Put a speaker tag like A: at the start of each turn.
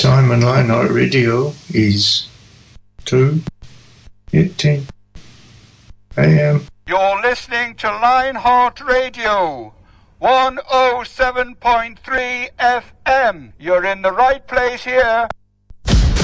A: time on Lionheart Radio is 2:18 a.m.
B: You're listening to Lionheart Radio, 107.3 FM. You're in the right place here.